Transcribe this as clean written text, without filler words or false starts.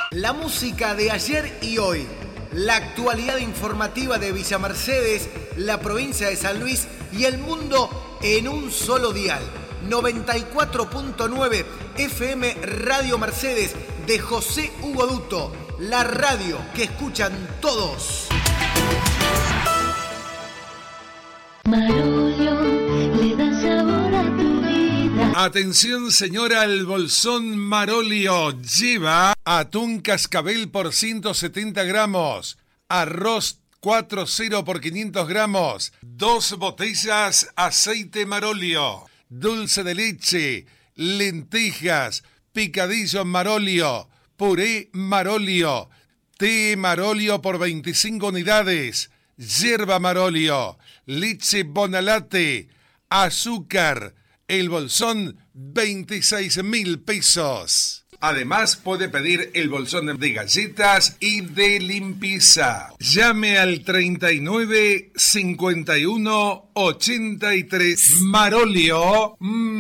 La música de ayer y hoy, la actualidad informativa de Villa Mercedes, la provincia de San Luis y el mundo en un solo dial. 94.9 FM Radio Mercedes de José Hugo Duto, la radio que escuchan todos. Marolio le da sabor a tu vida. Atención señora, el bolsón Marolio lleva atún cascabel por 170 gramos, arroz 4-0 por 500 gramos, 2 botellas aceite Marolio, dulce de leche, lentejas, picadillo Marolio, puré Marolio, té Marolio por 25 unidades, yerba Marolio, leche Bonalate, azúcar, el bolsón 26.000 pesos. Además puede pedir el bolsón de galletas y de limpieza. Llame al 39 51 83. Marolio,